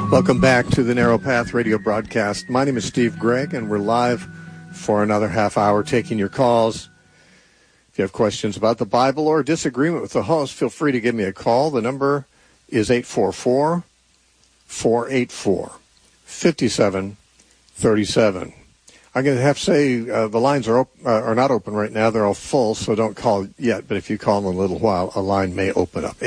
Welcome back to the Narrow Path radio broadcast. My name is Steve Gregg, and we're live for another half hour taking your calls. If you have questions about the Bible or disagreement with the host, feel free to give me a call. The number is 844-484-5737. I'm going to have to say the lines are not open right now. They're all full, so don't call yet. But if you call in a little while, a line may open up.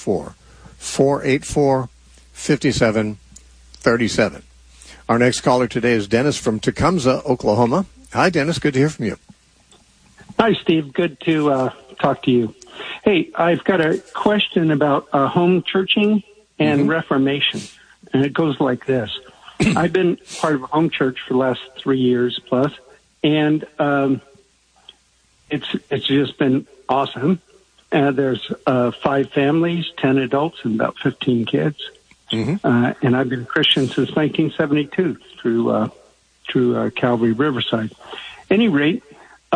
844-484-5737. Our next caller today is Dennis from Tecumseh, Oklahoma. Hi, Dennis. Good to hear from you. Hi, Steve. Good to talk to you. Hey, I've got a question about home churching and Reformation, and it goes like this. I've been part of a home church for the last 3 years plus, and it's just been awesome. There's 5 families, 10 adults, and about 15 kids. And I've been a Christian since 1972 through Calvary Riverside. Any rate,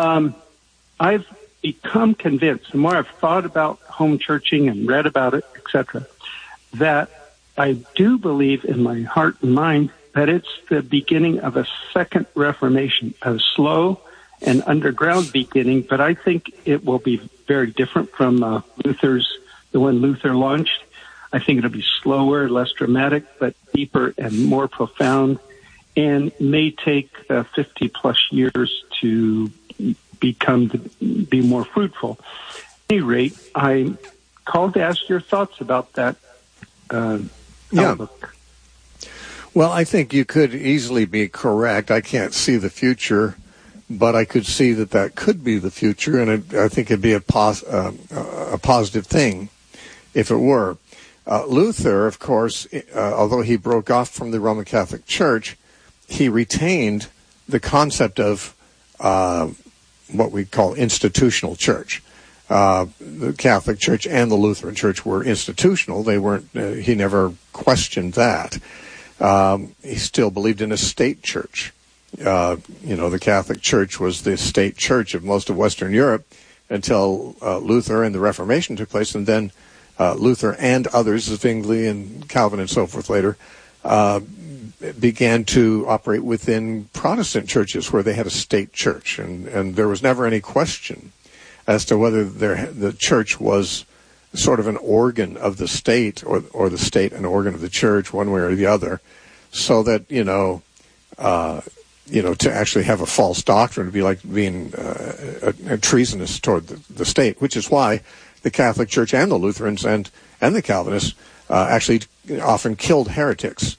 I've become convinced, the more I've thought about home churching and read about it, etc., that I do believe in my heart and mind that it's the beginning of a second Reformation, a slow and underground beginning, but I think it will be very different from the one Luther launched. I think it'll be slower, less dramatic, but deeper and more profound, and may take 50-plus years to be more fruitful. At any rate, I called to ask your thoughts about that outlook. Well, I think you could easily be correct. I can't see the future, but I could see that could be the future, and I think it'd be a positive thing if it were. Luther, of course, although he broke off from the Roman Catholic Church, he retained the concept of what we call institutional church. The Catholic Church and the Lutheran Church were institutional. They weren't. He never questioned that. He still believed in a state church. The Catholic Church was the state church of most of Western Europe until Luther and the Reformation took place, and then Luther and others, Zwingli and Calvin and so forth later, began to operate within Protestant churches where they had a state church. And there was never any question as to whether the church was sort of an organ of the state or the state an organ of the church, one way or the other, so that, to actually have a false doctrine would be like being a treasonous toward the state, which is why the Catholic Church and the Lutherans and the Calvinists actually often killed heretics.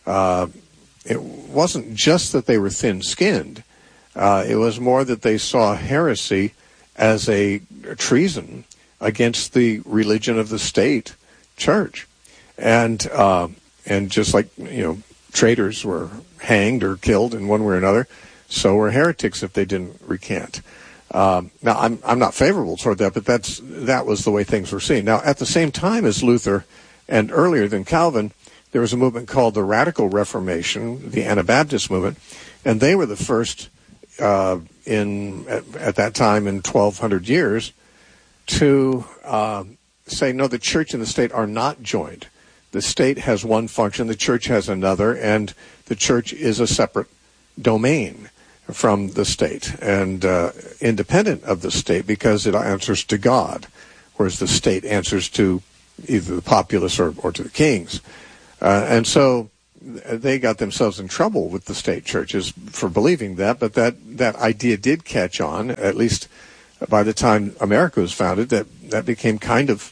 It wasn't just that they were thin-skinned. It was more that they saw heresy as a treason against the religion of the state church. And just like, traitors were hanged or killed in one way or another, so were heretics if they didn't recant. Now, I'm not favorable toward that, but that was the way things were seen. Now, at the same time as Luther and earlier than Calvin, there was a movement called the Radical Reformation, the Anabaptist movement, and they were the first at that time in 1,200 years to say, no, the church and the state are not joined. The state has one function, the church has another, and the church is a separate domain from the state and independent of the state because it answers to God, whereas the state answers to either the populace or to the kings. And so they got themselves in trouble with the state churches for believing that, but that idea did catch on, at least by the time America was founded, that became kind of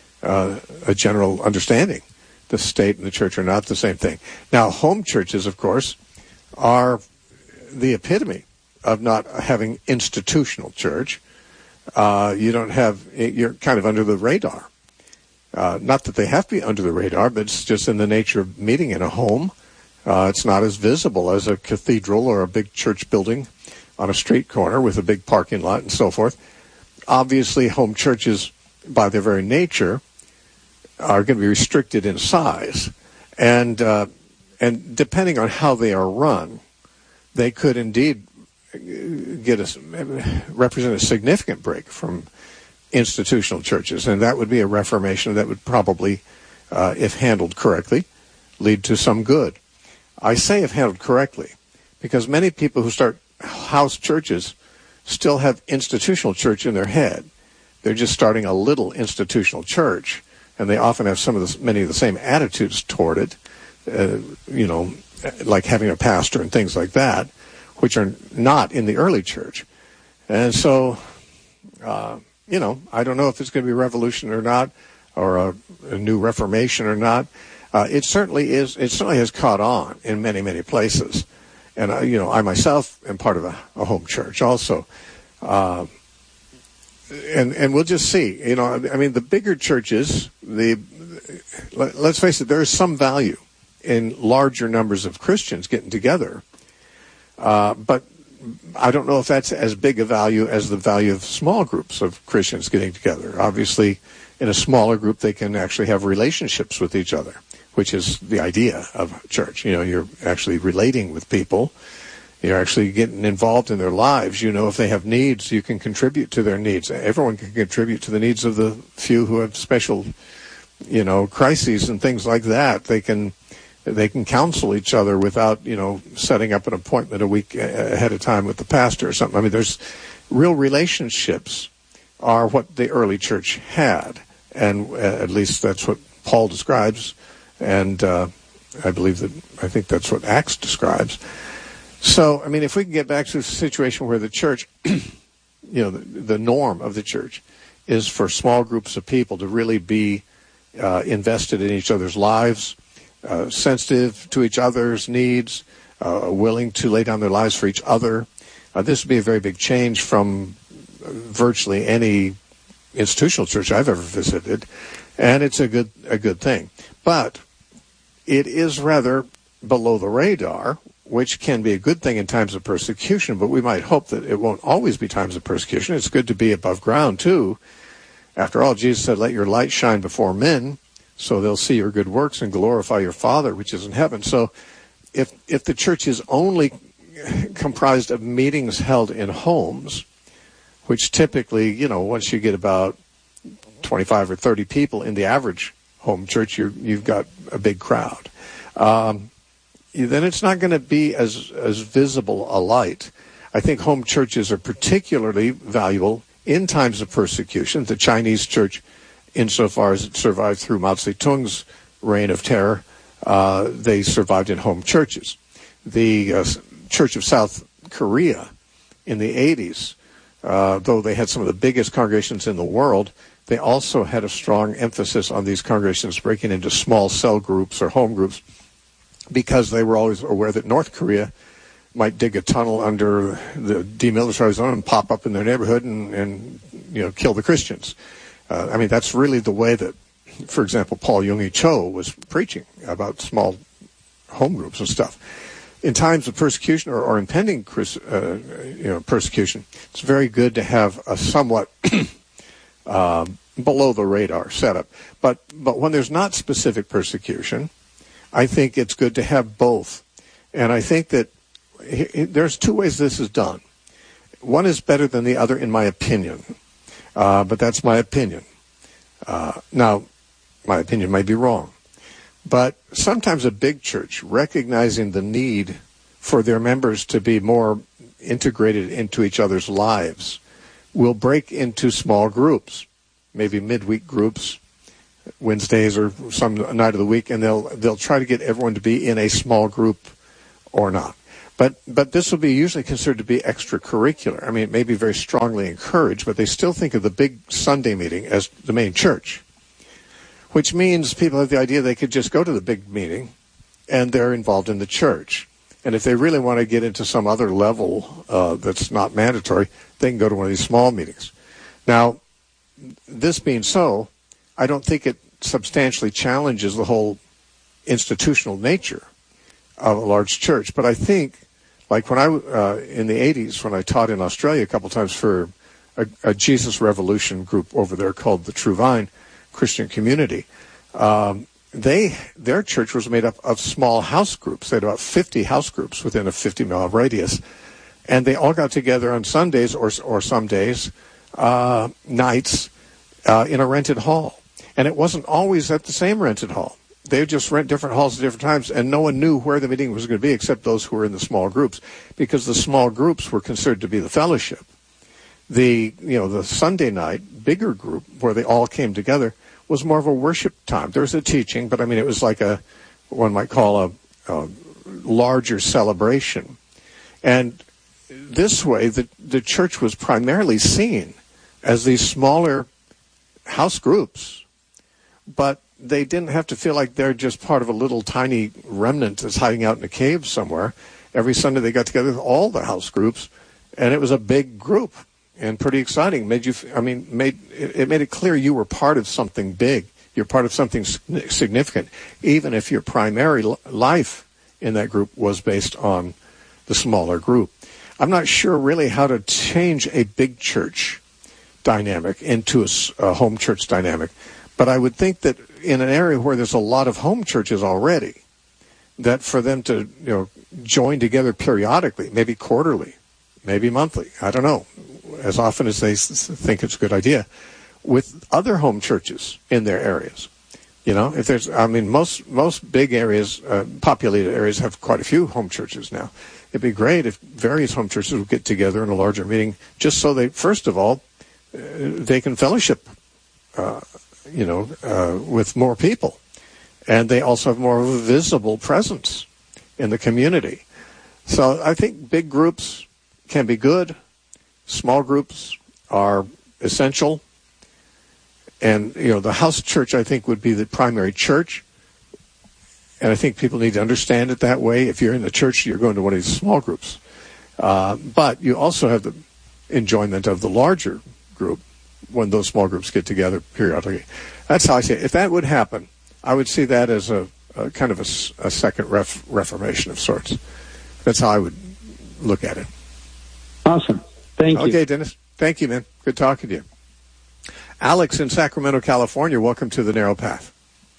a general understanding. The state and the church are not the same thing. Now, home churches, of course, are the epitome of not having institutional church. You're kind of under the radar. Not that they have to be under the radar, but it's just in the nature of meeting in a home. It's not as visible as a cathedral or a big church building on a street corner with a big parking lot and so forth. Obviously, home churches, by their very nature, are going to be restricted in size. And depending on how they are run, they could indeed represent a significant break from institutional churches, and that would be a reformation that would probably, if handled correctly, lead to some good. I say if handled correctly, because many people who start house churches still have institutional church in their head. They're just starting a little institutional church, and they often have many of the same attitudes toward it, like having a pastor and things like that, which are not in the early church. And so, I don't know if it's going to be a revolution or not, or a new reformation or not. It certainly is. It certainly has caught on in many, many places. And, I myself am part of a home church also. And we'll just see. The bigger churches, let's face it, there is some value in larger numbers of Christians getting together. But I don't know if that's as big a value as the value of small groups of Christians getting together. Obviously, in a smaller group, they can actually have relationships with each other, which is the idea of church. You're actually relating with people. You're actually getting involved in their lives. If they have needs, you can contribute to their needs. Everyone can contribute to the needs of the few who have special, crises and things like that. They can counsel each other without, setting up an appointment a week ahead of time with the pastor or something. There's real relationships are what the early church had. And at least that's what Paul describes. And I think that's what Acts describes. So, if we can get back to a situation where the church, the norm of the church is for small groups of people to really be invested in each other's lives, sensitive to each other's needs, willing to lay down their lives for each other. This would be a very big change from virtually any institutional church I've ever visited, and it's a good thing. But it is rather below the radar, which can be a good thing in times of persecution, but we might hope that it won't always be times of persecution. It's good to be above ground, too. After all, Jesus said, "Let your light shine before men, so they'll see your good works and glorify your Father, which is in heaven." So if the church is only comprised of meetings held in homes, which typically, once you get about 25 or 30 people in the average home church, you've got a big crowd. Then it's not going to be as visible a light. I think home churches are particularly valuable in times of persecution. The Chinese church, insofar as it survived through Mao Zedong's reign of terror, they survived in home churches. The Church of South Korea in the 80s, though they had some of the biggest congregations in the world, they also had a strong emphasis on these congregations breaking into small cell groups or home groups, because they were always aware that North Korea might dig a tunnel under the demilitarized zone and pop up in their neighborhood and kill the Christians. That's really the way that, for example, Paul Yonggi Cho was preaching about small home groups and stuff. In times of persecution or impending persecution, it's very good to have a somewhat below the radar setup. But when there's not specific persecution, I think it's good to have both. And I think that there's two ways this is done. One is better than the other, in my opinion. But that's my opinion. Now, my opinion may be wrong. But sometimes a big church, recognizing the need for their members to be more integrated into each other's lives, will break into small groups, maybe midweek groups, Wednesdays or some night of the week, and they'll try to get everyone to be in a small group or not. But this will be usually considered to be extracurricular. It may be very strongly encouraged, but they still think of the big Sunday meeting as the main church, which means people have the idea they could just go to the big meeting and they're involved in the church. And if they really want to get into some other level that's not mandatory, they can go to one of these small meetings. Now, this being so, I don't think it substantially challenges the whole institutional nature of a large church. But I think, like when in the 80s, when I taught in Australia a couple times for a Jesus Revolution group over there called the True Vine Christian Community, their church was made up of small house groups. They had about 50 house groups within a 50-mile radius. And they all got together on Sundays or some days, nights, in a rented hall. And it wasn't always at the same rented hall. they would just rent different halls at different times, and no one knew where the meeting was going to be except those who were in the small groups, because the small groups were considered to be the fellowship. The Sunday night bigger group where they all came together was more of a worship time. There was a teaching, but I mean, it was like one might call a larger celebration. And this way, the church was primarily seen as these smaller house groups, but they didn't have to feel like they're just part of a little tiny remnant that's hiding out in a cave somewhere. Every Sunday they got together with all the house groups, and it was a big group and pretty exciting. It made it clear you were part of something big. You're part of something significant, even if your primary life in that group was based on the smaller group. I'm not sure really how to change a big church dynamic into a home church dynamic, but I would think that in an area where there's a lot of home churches already, that for them to join together periodically, maybe quarterly, maybe monthly, I don't know, as often as they think it's a good idea, with other home churches in their areas. If there's, most big areas, populated areas have quite a few home churches now. It'd be great if various home churches would get together in a larger meeting, just so they, first of all, they can fellowship, with more people. And they also have more of a visible presence in the community. So I think big groups can be good. Small groups are essential. And, the house church, I think, would be the primary church. And I think people need to understand it that way. If you're in the church, you're going to one of these small groups. But you also have the enjoyment of the larger group when those small groups get together periodically. That's how I see it. If that would happen, I would see that as a kind of a second reformation of sorts. That's how I would look at it. Awesome. Thank you. Okay, Dennis. Thank you, man. Good talking to you. Alex in Sacramento, California, welcome to The Narrow Path.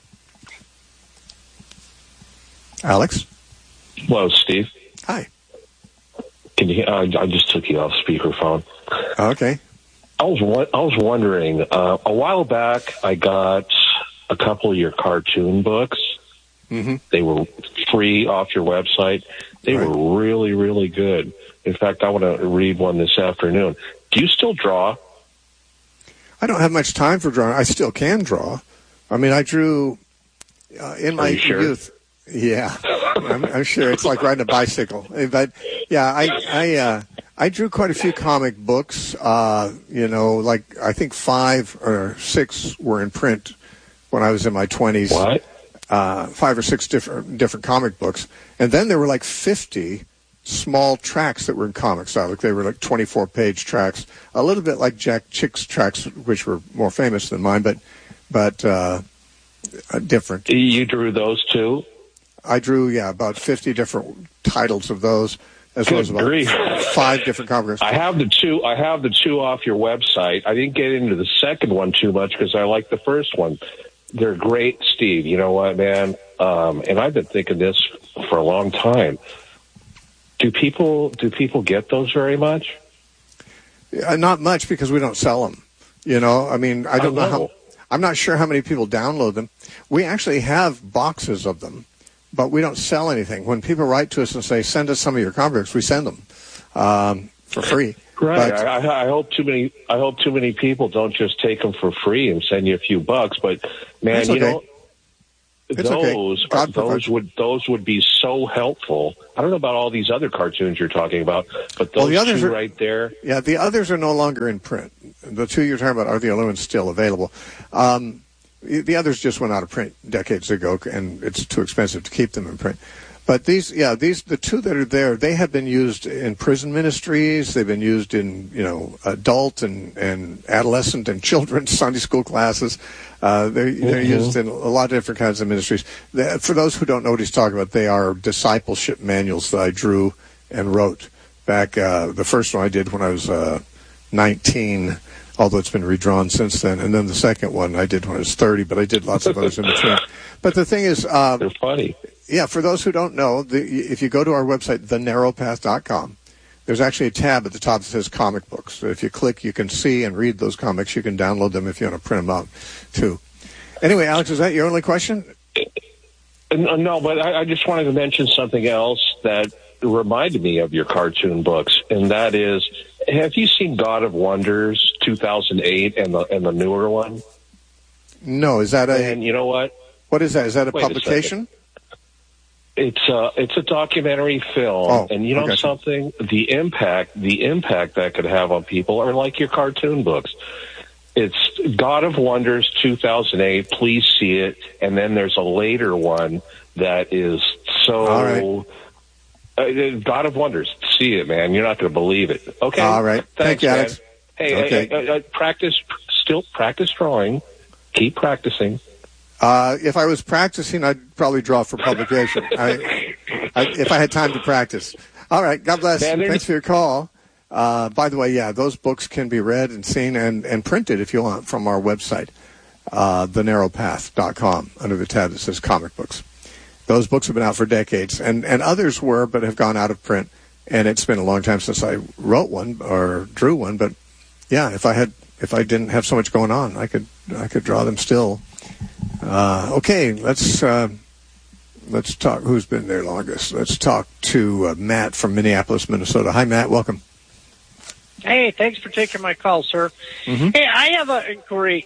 Alex? Hello, Steve. Hi. Can you? I just took you off speakerphone. Okay. I was wondering, a while back I got a couple of your cartoon books. Mm-hmm. They were free off your website. They were really, really good. In fact, I want to read one this afternoon. Do you still draw? I don't have much time for drawing. I still can draw. I mean, I drew in my youth. Yeah, I'm sure. It's like riding a bicycle. But yeah, I drew quite a few comic books. Like I think 5 or 6 were in print when I was in my 20s. What? 5 or 6 different comic books, and then there were like 50 small tracks that were in comic style. Like they were like 24-page tracks, a little bit like Jack Chick's tracks, which were more famous than mine, but different. You drew those too? I drew, about 50 different titles of those, as well as about 5 different comic books. I have the two off your website. I didn't get into the second one too much because I like the first one. They're great, Steve. You know what, man? And I've been thinking this for a long time. Do people get those very much? Not much, because we don't sell them. I don't know how. I'm not sure how many people download them. We actually have boxes of them, but we don't sell anything. When people write to us and say, "Send us some of your comic books," we send them for free. Right. But I hope too many people don't just take them for free and send you a few bucks. But man, those would be so helpful. I don't know about all these other cartoons you're talking about, but those two right there. Yeah, the others are no longer in print. The 2 you're talking about are the only ones still available. The others just went out of print decades ago, and it's too expensive to keep them in print. But the 2 that are there, they have been used in prison ministries. They've been used in, adult and adolescent and children's Sunday school classes. They're used in a lot of different kinds of ministries. For those who don't know what he's talking about, they are discipleship manuals that I drew and wrote back. The first one I did when I was 19, although it's been redrawn since then. And then the second one I did when I was 30, but I did lots of others in between. But the thing is... they're funny. Yeah, for those who don't know, if you go to our website, thenarrowpath.com, there's actually a tab at the top that says comic books. So if you click, you can see and read those comics. You can download them if you want to print them out, too. Anyway, Alex, is that your only question? No, but I just wanted to mention something else that reminded me of your cartoon books, and that is, have you seen God of Wonders 2008 and the newer one? No, is that And you know what? What is that? Is that a Wait a publication? It's a documentary film, and you know something? The impact that could have on people are like your cartoon books. It's God of Wonders 2008. Please see it. And then there's a later one that is so... God of Wonders. See it, man. You're not going to believe it. Okay. All right. Thanks, Thank you, man. Alex. Hey, practice drawing. Keep practicing. If I was practicing, I'd probably draw for publication. If I had time to practice. All right. God bless. Man, thanks for your call. By the way, yeah, those books can be read and seen and printed if you want from our website, thenarrowpath.com, under the tab that says comic books. Those books have been out for decades, and others were, but have gone out of print. And it's been a long time since I wrote one or drew one. But yeah, if I didn't have so much going on, I could draw them still. Okay, let's talk. Who's been there longest? Let's talk to Matt from Minneapolis, Minnesota. Hi, Matt. Welcome. Hey, thanks for taking my call, sir. Mm-hmm. Hey, I have an inquiry.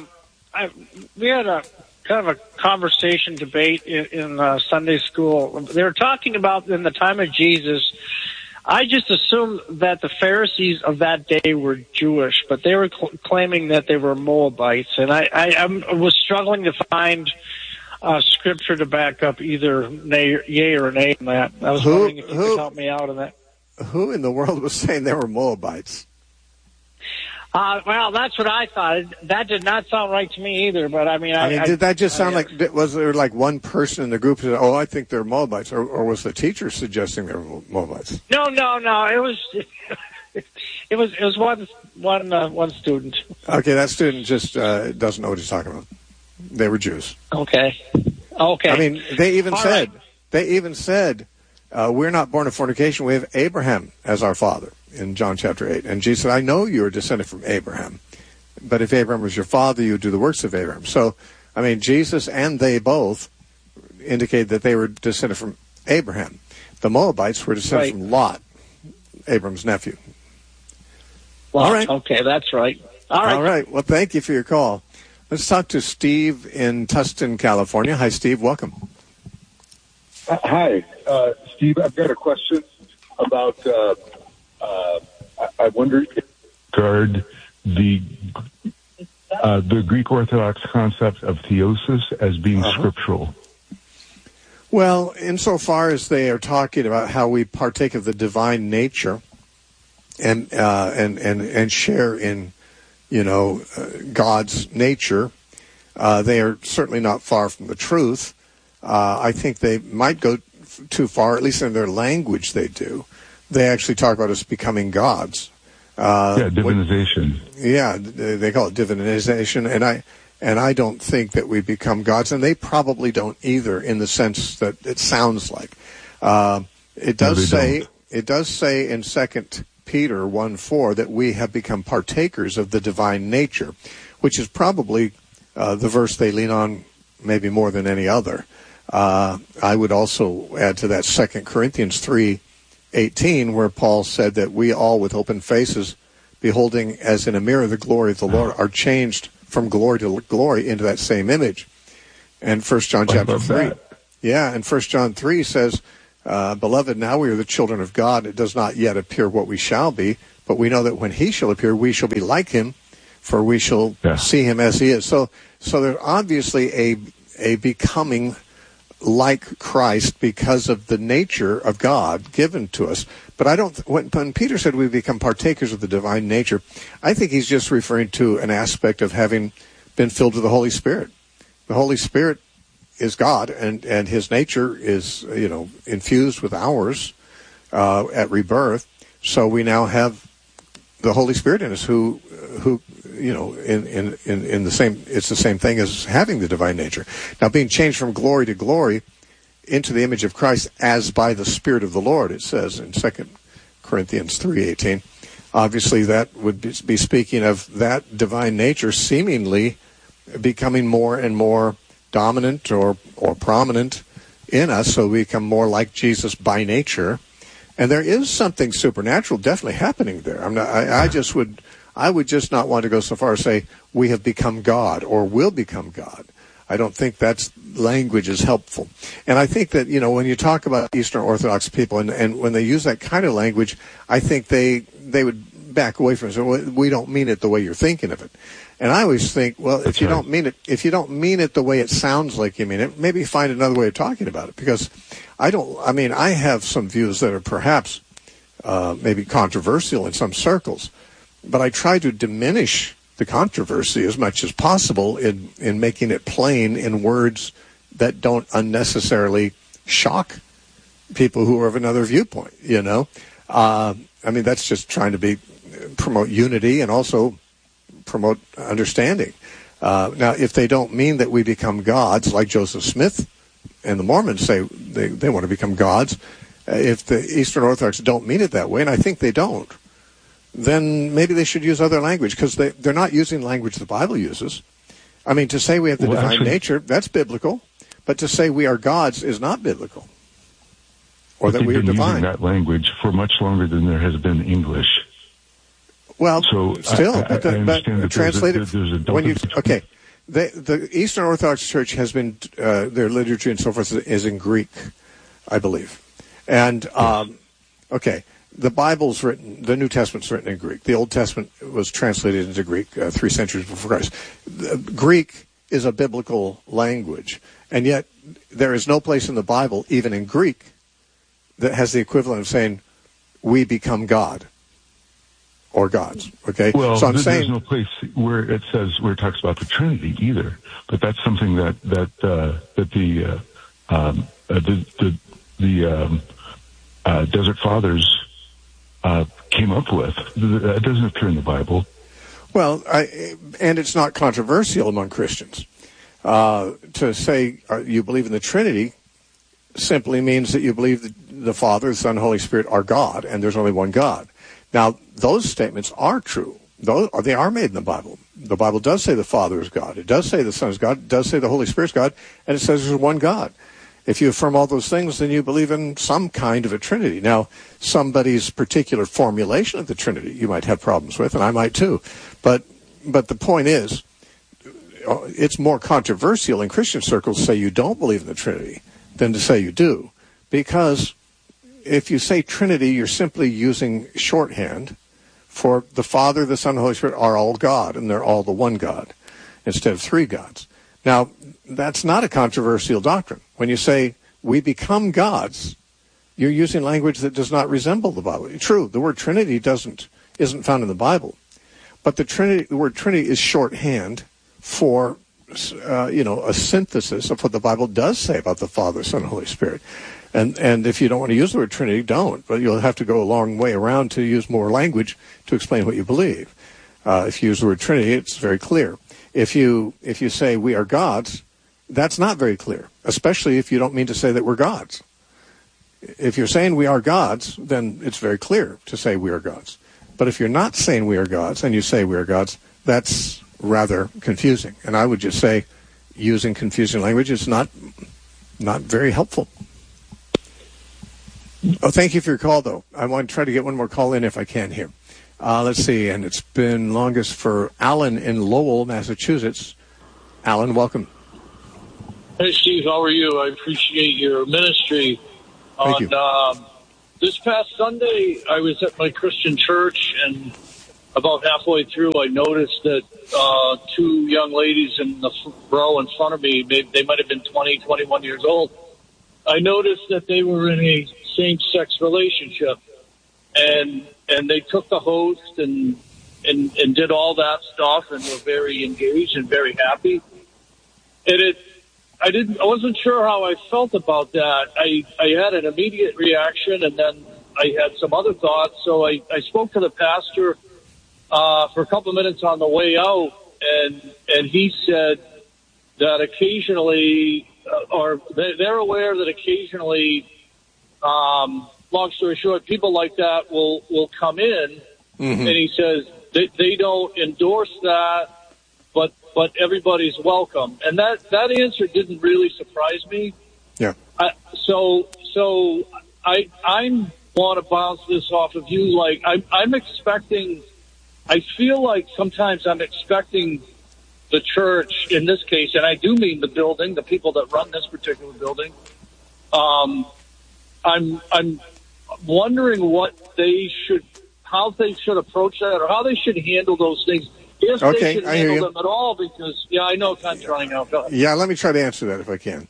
We had a kind of a conversation debate in Sunday school. They were talking about in the time of Jesus. I just assumed that the Pharisees of that day were Jewish, but they were claiming that they were Moabites, and I was struggling to find scripture to back up either yay or nay on that. I was wondering if you could help me out on that. Who in the world was saying they were Moabites? Well, that's what I thought. That did not sound right to me either. But I mean, did that just sound like? Was there like one person in the group who said, "Oh, I think they're Moabites," or was the teacher suggesting they were Moabites? No. It was one student. Okay, that student just doesn't know what he's talking about. They were Jews. Okay. I mean, they even said, we're not born of fornication. We have Abraham as our father in John chapter 8. And Jesus said, I know you are descended from Abraham, but if Abraham was your father, you would do the works of Abraham. So, I mean, Jesus and they both indicated that they were descended from Abraham. The Moabites were descended from Lot, Abraham's nephew. Well, all right. Okay, that's right. All right. Well, thank you for your call. Let's talk to Steve in Tustin, California. Hi, Steve. Welcome. Hi, Steve. I've got a question about. I wonder if regard the Greek Orthodox concept of theosis as being scriptural. Well, insofar as they are talking about how we partake of the divine nature and share in, God's nature, they are certainly not far from the truth. I think they might go too far, at least in their language they do. They actually talk about us becoming gods. Divinization. They call it divinization, and I don't think that we become gods, and they probably don't either, in the sense that it sounds like. It does say in 2 Peter 1:4 that we have become partakers of the divine nature, which is probably the verse they lean on maybe more than any other. I would also add to that 2 Corinthians 3:18, where Paul said that we all with open faces, beholding as in a mirror the glory of the Lord, are changed from glory to glory into that same image. And 1 John chapter 3. And 1 John 3 says, Beloved, now we are the children of God. It does not yet appear what we shall be, but we know that when he shall appear, we shall be like him, for we shall see him as he is. So there's obviously a becoming like Christ because of the nature of God given to us. But I don't. When Peter said we become partakers of the divine nature, I think he's just referring to an aspect of having been filled with the Holy Spirit. The Holy Spirit is God, and his nature is infused with ours at rebirth. So we now have the Holy Spirit in us, who in the same. It's the same thing as having the divine nature. Now, being changed from glory to glory into the image of Christ as by the Spirit of the Lord, it says in 2 Corinthians 3:18. Obviously, that would be speaking of that divine nature seemingly becoming more and more dominant or prominent in us so we become more like Jesus by nature. And there is something supernatural definitely happening there. I would just not want to go so far as say we have become God or will become God. I don't think that's language is helpful. And I think that, when you talk about Eastern Orthodox people and when they use that kind of language, I think they would back away from it. So we don't mean it the way you're thinking of it. And I always think, well, if you don't mean it the way it sounds like you mean it, maybe find another way of talking about it. Because I have some views that are perhaps maybe controversial in some circles, but I try to diminish the controversy as much as possible in making it plain in words that don't unnecessarily shock people who are of another viewpoint, that's just trying to promote unity and also promote understanding. Now, if they don't mean that we become gods, like Joseph Smith and the Mormons say they want to become gods, if the Eastern Orthodox don't mean it that way, and I think they don't, then maybe they should use other language, because they're not using language the Bible uses. I mean, to say we have the divine nature, that's biblical, but to say we are gods is not biblical, or that we are divine. They've been using that language for much longer than there has been English. Well, so still, I understand that translated. there's the Eastern Orthodox Church has been their liturgy and so forth is in Greek, I believe, and the Bible's written, the New Testament's written in Greek. The Old Testament was translated into Greek 3 centuries before Christ. Greek is a biblical language, and yet there is no place in the Bible, even in Greek, that has the equivalent of saying, we become God or gods. Okay? Well, so there's no place where it talks about the Trinity either, but that's something that the Desert Fathers came up with. It doesn't appear in the Bible. Well, and it's not controversial among Christians. To say you believe in the Trinity simply means that you believe the Father, the Son, and Holy Spirit are God, and there's only one God. Now, those statements are true. They are made in the Bible. The Bible does say the Father is God. It does say the Son is God. It does say the Holy Spirit is God, and it says there's one God. If you affirm all those things, then you believe in some kind of a Trinity. Now, somebody's particular formulation of the Trinity you might have problems with, and I might too. But the point is, it's more controversial in Christian circles to say you don't believe in the Trinity than to say you do. Because if you say Trinity, you're simply using shorthand for the Father, the Son, and the Holy Spirit are all God, and they're all the one God, instead of three gods. Now, that's not a controversial doctrine. When you say we become gods, you're using language that does not resemble the Bible. True, the word Trinity isn't found in the Bible, but the word Trinity is shorthand for a synthesis of what the Bible does say about the Father, Son, and Holy Spirit. And if you don't want to use the word Trinity, don't. But you'll have to go a long way around to use more language to explain what you believe. If you use the word Trinity, it's very clear. If you say we are gods, that's not very clear, especially if you don't mean to say that we're gods. If you're saying we are gods, then it's very clear to say we are gods. But if you're not saying we are gods and you say we are gods, that's rather confusing. And I would just say using confusing language is not very helpful. Oh, thank you for your call, though. I want to try to get one more call in if I can here. Let's see, and it's been longest for Alan in Lowell, Massachusetts. Alan, welcome. Hey, Steve, how are you? I appreciate your ministry. Thank you. This past Sunday, I was at my Christian church, and about halfway through, I noticed that two young ladies in the row in front of me, they might have been 20, 21 years old. I noticed that they were in a same-sex relationship, and they took the host and did all that stuff and were very engaged and very happy. And I wasn't sure how I felt about that. I had an immediate reaction, and then I had some other thoughts. So I spoke to the pastor for a couple of minutes on the way out, and he said that occasionally, or they're aware that occasionally, long story short, people like that will come in, and he says they don't endorse that, but everybody's welcome. And that answer didn't really surprise me. Yeah. So I want to bounce this off of you. Like I'm expecting. I feel like sometimes I'm expecting the church, in this case, and I do mean the building, the people that run this particular building. I'm wondering how they should approach that, or how they should handle those things, if they should handle them at all. Because I know time's running out. Go ahead. Yeah, let me try to answer that if I can.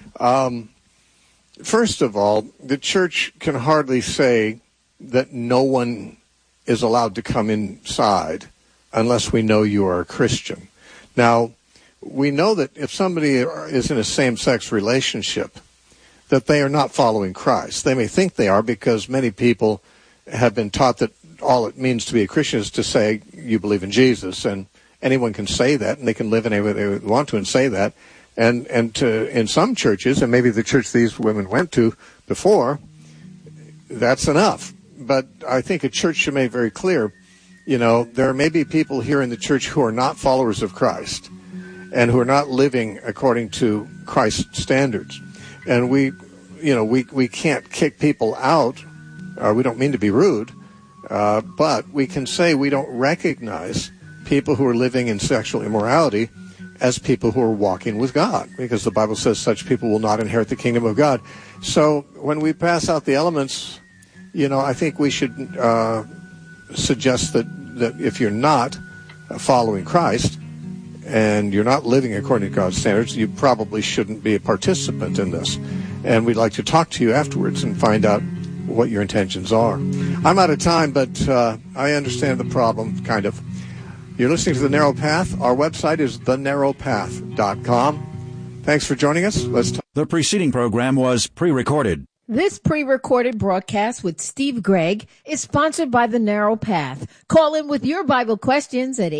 First of all, the church can hardly say that no one is allowed to come inside unless we know you are a Christian. Now, we know that if somebody is in a same-sex relationship, that they are not following Christ. They may think they are because many people have been taught that all it means to be a Christian is to say you believe in Jesus, and anyone can say that, and they can live in any way they want to and say that. And in some churches, and maybe the church these women went to before, that's enough. But I think a church should make very clear, there may be people here in the church who are not followers of Christ and who are not living according to Christ's standards. And we can't kick people out. We don't mean to be rude, but we can say we don't recognize people who are living in sexual immorality as people who are walking with God, because the Bible says such people will not inherit the kingdom of God. So when we pass out the elements, I think we should suggest that if you're not following Christ and you're not living according to God's standards, you probably shouldn't be a participant in this. And we'd like to talk to you afterwards and find out what your intentions are. I'm out of time, but I understand the problem, kind of. You're listening to The Narrow Path. Our website is thenarrowpath.com. Thanks for joining us. Let's talk. The preceding program was pre-recorded. This pre-recorded broadcast with Steve Gregg is sponsored by The Narrow Path. Call in with your Bible questions at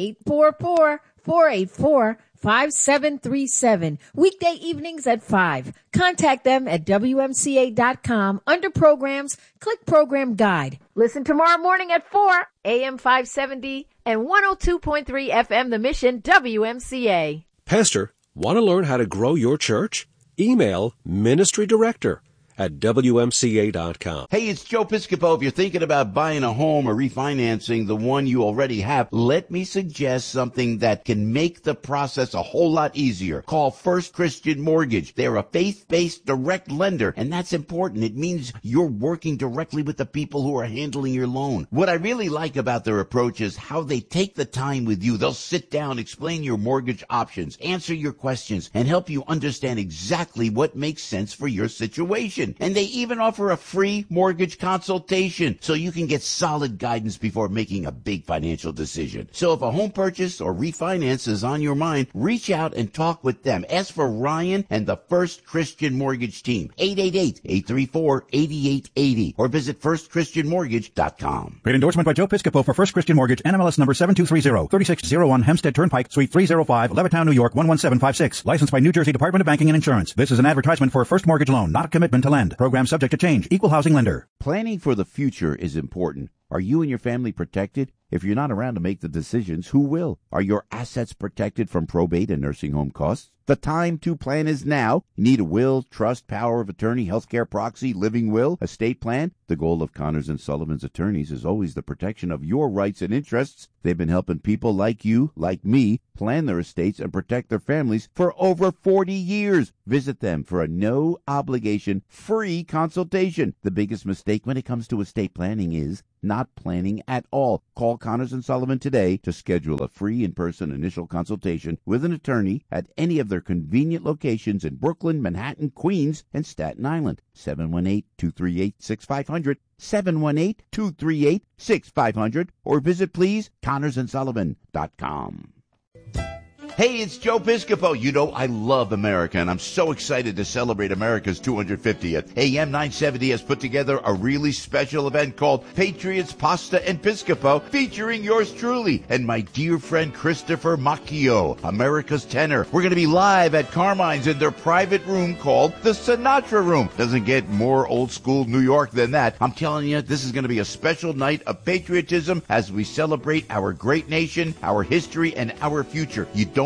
844-484-5737. Weekday evenings at 5. Contact them at WMCA.com. Under Programs, click Program Guide. Listen tomorrow morning at 4, AM 570 and 102.3 FM The Mission, WMCA. Pastor, want to learn how to grow your church? Email Ministry Director at WMCA.com. Hey, it's Joe Piscopo. If you're thinking about buying a home or refinancing the one you already have, let me suggest something that can make the process a whole lot easier. Call First Christian Mortgage. They're a faith-based direct lender, and that's important. It means you're working directly with the people who are handling your loan. What I really like about their approach is how they take the time with you. They'll sit down, explain your mortgage options, answer your questions, and help you understand exactly what makes sense for your situation. And they even offer a free mortgage consultation so you can get solid guidance before making a big financial decision. So if a home purchase or refinance is on your mind, reach out and talk with them. Ask for Ryan and the First Christian Mortgage team, 888-834-8880, or visit firstchristianmortgage.com. Great endorsement by Joe Piscopo for First Christian Mortgage, NMLS number 7230, 3601 Hempstead Turnpike, Suite 305, Levittown, New York, 11756. Licensed by New Jersey Department of Banking and Insurance. This is an advertisement for a first mortgage loan, not a commitment to lend. Program subject to change. Equal housing lender. Planning for the future is important. Are you and your family protected? If you're not around to make the decisions, who will? Are your assets protected from probate and nursing home costs? The time to plan is now. You need a will, trust, power of attorney, healthcare proxy, living will, estate plan. The goal of Connors & Sullivan's attorneys is always the protection of your rights and interests. They've been helping people like you, like me, plan their estates and protect their families for over 40 years. Visit them for a no-obligation, free consultation. The biggest mistake when it comes to estate planning is not planning at all. Call Connors & Sullivan today to schedule a free in-person initial consultation with an attorney at any of their convenient locations in Brooklyn, Manhattan, Queens, and Staten Island. 718-238-6500, 718-238-6500, or visit please ConnorsandSullivan.com. Hey, it's Joe Piscopo. You know, I love America, and I'm so excited to celebrate America's 250th. AM 970 has put together a really special event called Patriots, Pasta, and Piscopo, featuring yours truly and my dear friend Christopher Macchio, America's tenor. We're going to be live at Carmine's in their private room called the Sinatra Room. Doesn't get more old school New York than that. I'm telling you, this is going to be a special night of patriotism as we celebrate our great nation, our history, and our future. You don't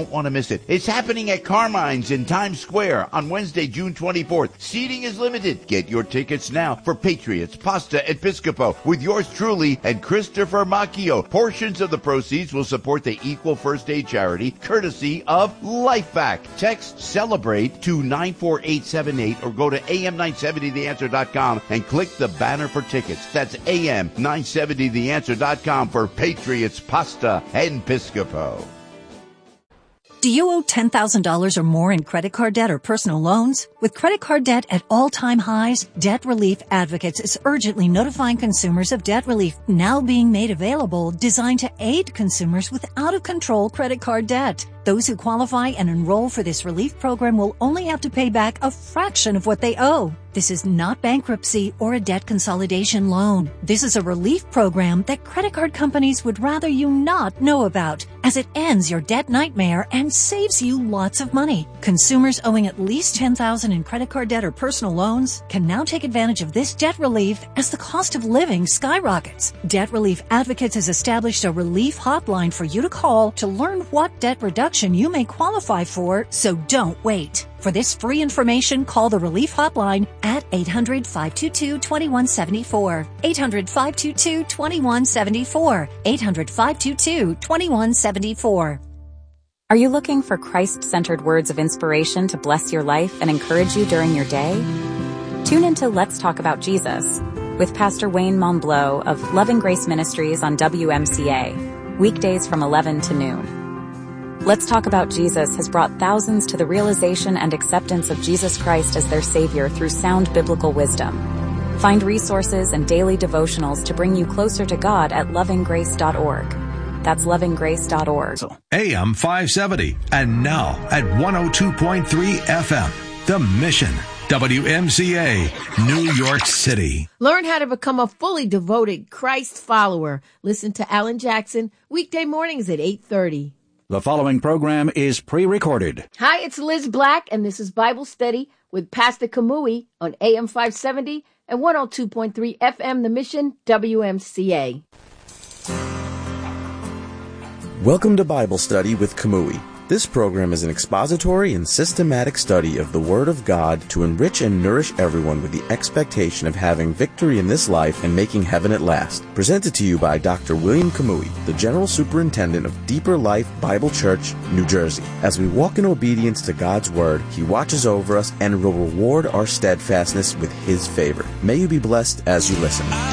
don't want to miss it. It's happening at Carmine's in Times Square on Wednesday, June 24th. Seating is limited. Get your tickets now for Patriots Pasta Episcopo with yours truly and Christopher Macchio. Portions of the proceeds will support the Equal First Aid charity courtesy of LifeVac. Text CELEBRATE to 94878 or go to am970theanswer.com and click the banner for tickets. That's am970theanswer.com for Patriots Pasta Episcopo. Do you owe $10,000 or more in credit card debt or personal loans? With credit card debt at all-time highs, Debt Relief Advocates is urgently notifying consumers of debt relief now being made available, designed to aid consumers with out-of-control credit card debt. Those who qualify and enroll for this relief program will only have to pay back a fraction of what they owe. This is not bankruptcy or a debt consolidation loan. This is a relief program that credit card companies would rather you not know about, as it ends your debt nightmare and saves you lots of money. Consumers owing at least $10,000 in credit card debt or personal loans can now take advantage of this debt relief as the cost of living skyrockets. Debt Relief Advocates has established a relief hotline for you to call to learn what debt reduction you may qualify for, so don't wait. For this free information, call the Relief Hotline at 800-522-2174. 800-522-2174. 800-522-2174. Are you looking for Christ-centered words of inspiration to bless your life and encourage you during your day? Tune into Let's Talk About Jesus with Pastor Wayne Monbleau of Loving Grace Ministries on WMCA, weekdays from 11 to noon. Let's Talk About Jesus has brought thousands to the realization and acceptance of Jesus Christ as their Savior through sound biblical wisdom. Find resources and daily devotionals to bring you closer to God at lovinggrace.org. That's lovinggrace.org. AM 570, and now at 102.3 FM, The Mission, WMCA, New York City. Learn how to become a fully devoted Christ follower. Listen to Alan Jackson weekday mornings at 8:30. The following program is pre-recorded. Hi, it's Liz Black, and this is Bible Study with Pastor Kamui on AM 570 and 102.3 FM, The Mission, WMCA. Welcome to Bible Study with Kamui. This program is an expository and systematic study of the Word of God to enrich and nourish everyone with the expectation of having victory in this life and making heaven at last. Presented to you by Dr. William Kamui, the General Superintendent of Deeper Life Bible Church, New Jersey. As we walk in obedience to God's Word, He watches over us and will reward our steadfastness with His favor. May you be blessed as you listen.